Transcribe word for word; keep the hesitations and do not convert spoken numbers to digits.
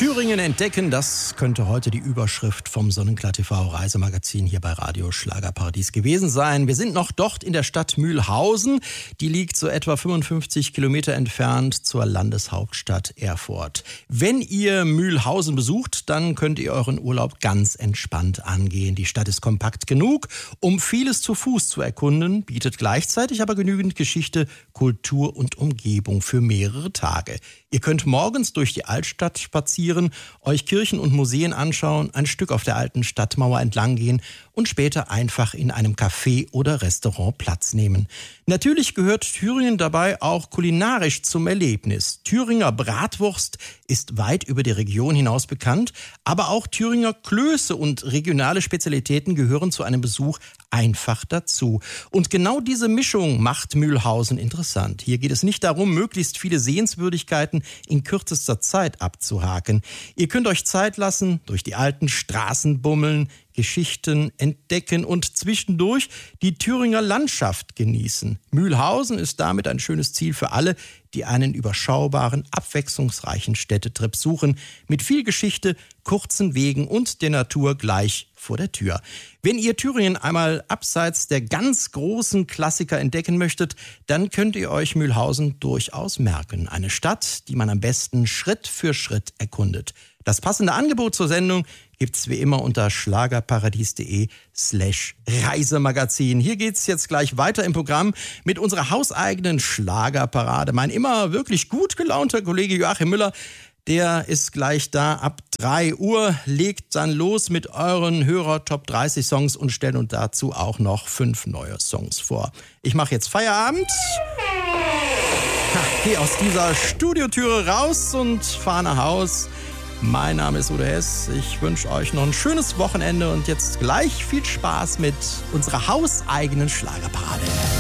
Thüringen entdecken, das könnte heute die Überschrift vom Sonnenklar T V Reisemagazin hier bei Radio Schlagerparadies gewesen sein. Wir sind noch dort in der Stadt Mülhausen. Die liegt so etwa fünfundfünfzig Kilometer entfernt zur Landeshauptstadt Erfurt. Wenn ihr Mülhausen besucht, dann könnt ihr euren Urlaub ganz entspannt angehen. Die Stadt ist kompakt genug, um vieles zu Fuß zu erkunden, bietet gleichzeitig aber genügend Geschichte, Kultur und Umgebung für mehrere Tage. Ihr könnt morgens durch die Altstadt spazieren, euch Kirchen und Museen anschauen, ein Stück auf der alten Stadtmauer entlang gehen und später einfach in einem Café oder Restaurant Platz nehmen. Natürlich gehört Thüringen dabei auch kulinarisch zum Erlebnis. Thüringer Bratwurst ist weit über die Region hinaus bekannt, aber auch Thüringer Klöße und regionale Spezialitäten gehören zu einem Besuch einfach dazu. Und genau diese Mischung macht Mülhausen interessant. Hier geht es nicht darum, möglichst viele Sehenswürdigkeiten in kürzester Zeit abzuhaken. Ihr könnt euch Zeit lassen, durch die alten Straßen bummeln, Geschichten entdecken und zwischendurch die Thüringer Landschaft genießen. Mülhausen ist damit ein schönes Ziel für alle, die einen überschaubaren, abwechslungsreichen Städtetrip suchen, mit viel Geschichte, kurzen Wegen und der Natur gleich vor der Tür. Wenn ihr Thüringen einmal abseits der ganz großen Klassiker entdecken möchtet, dann könnt ihr euch Mülhausen durchaus merken. Eine Stadt, die man am besten Schritt für Schritt erkundet. Das passende Angebot zur Sendung gibt's wie immer unter schlagerparadies.de slash Reisemagazin. Hier geht's jetzt gleich weiter im Programm mit unserer hauseigenen Schlagerparade. Mein immer wirklich gut gelaunter Kollege Joachim Müller, der ist gleich da ab drei Uhr, legt dann los mit euren Hörer Top dreißig Songs und stellt uns dazu auch noch fünf neue Songs vor. Ich mache jetzt Feierabend. Gehe aus dieser Studiotüre raus und fahre nach Haus. Mein Name ist Udo Hess. Ich wünsche euch noch ein schönes Wochenende und jetzt gleich viel Spaß mit unserer hauseigenen Schlagerparade.